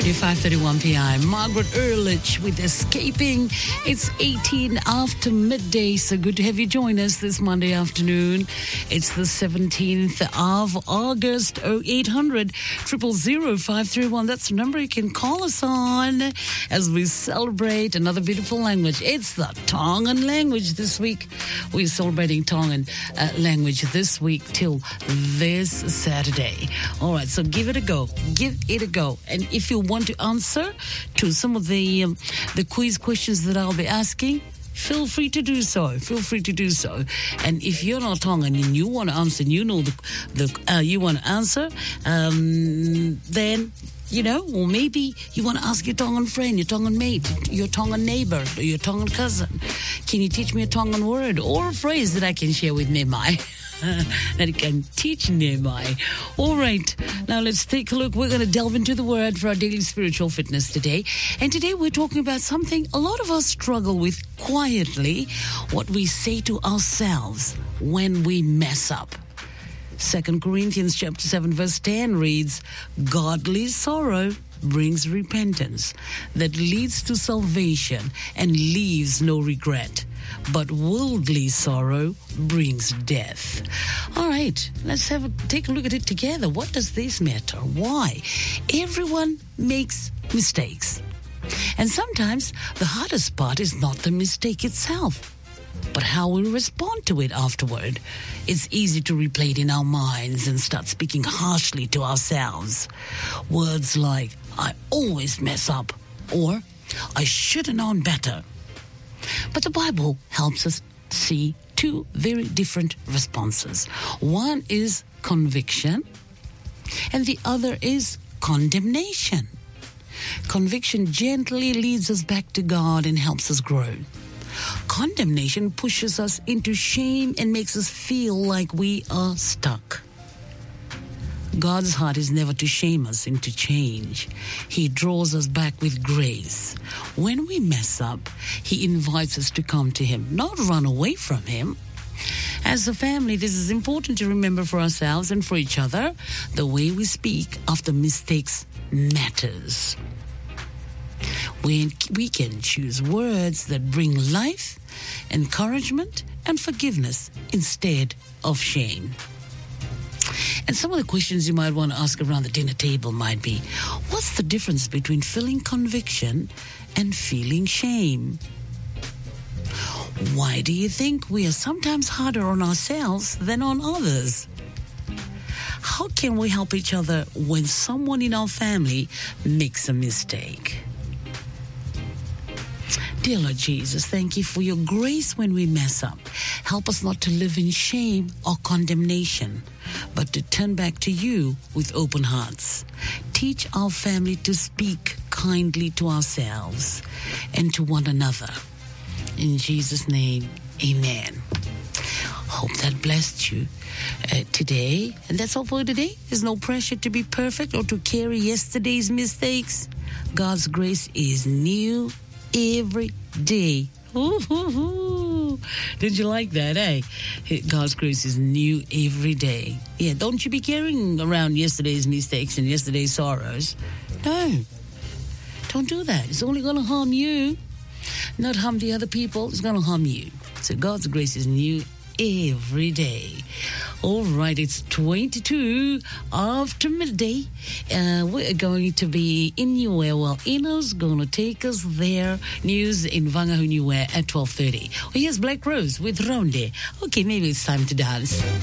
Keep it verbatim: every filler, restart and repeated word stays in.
Already five thirty-one p.m. Margaret Ehrlich with Escaping. It's eighteen after midday, so good to have you join us this Monday afternoon. It's the seventeenth of August. oh eight hundred, zero zero zero, five three one. That's the number you can call us on as we celebrate another beautiful language. It's the Tongan language this week. We're celebrating Tongan uh, language this week till this Saturday. All right, so give it a go. Give it a go. And if you want to answer to some of the um, the quiz questions that I'll be asking, feel free to do so. Feel free to do so. And if you're not Tongan and you want to answer, and you know the the uh, you want to answer, um, then. You know, or maybe you want to ask your Tongan friend, your Tongan mate, your Tongan neighbor, or your Tongan cousin. Can you teach me a Tongan word or a phrase that I can share with Nemai? that I can teach Nemai. All right, now let's take a look. We're going to delve into the word for our daily spiritual fitness today. And today we're talking about something a lot of us struggle with quietly, what we say to ourselves when we mess up. Second Corinthians chapter seven verse ten reads, "Godly sorrow brings repentance that leads to salvation and leaves no regret. But worldly sorrow brings death." All right, let's have a, take a look at it together. What does this matter? Why? Everyone makes mistakes. And sometimes the hardest part is not the mistake itself, but how we respond to it afterward. It's easy to replay it in our minds and start speaking harshly to ourselves. Words like, "I always mess up," or "I should have known better." But the Bible helps us see two very different responses. One is conviction, and the other is condemnation. Conviction gently leads us back to God and helps us grow. Condemnation pushes us into shame and makes us feel like we are stuck. God's heart is never to shame us into change. He draws us back with grace. When we mess up, He invites us to come to Him, not run away from Him. As a family, this is important to remember for ourselves and for each other. The way we speak after mistakes matters. We, we can choose words that bring life, encouragement, and forgiveness instead of shame. And some of the questions you might want to ask around the dinner table might be, what's the difference between feeling conviction and feeling shame? Why do you think we are sometimes harder on ourselves than on others? How can we help each other when someone in our family makes a mistake? Dear Lord Jesus, thank you for your grace when we mess up. Help us not to live in shame or condemnation, but to turn back to you with open hearts. Teach our family to speak kindly to ourselves and to one another. In Jesus' name, amen. Hope that blessed you uh, today. And that's all for today. There's no pressure to be perfect or to carry yesterday's mistakes. God's grace is new every day. Ooh, ooh, ooh. Did you like that, eh? God's grace is new every day. Yeah, don't you be carrying around yesterday's mistakes and yesterday's sorrows. No, don't do that. It's only going to harm you, not harm the other people. It's going to harm you. So God's grace is new every day. All right, it's twenty-two after midday. Uh, we're going to be in Niue. Well, Ina's going to take us there. News in Vangahu Niue at twelve thirty. Oh, here's Black Rose with Ronde. Okay, maybe it's time to dance.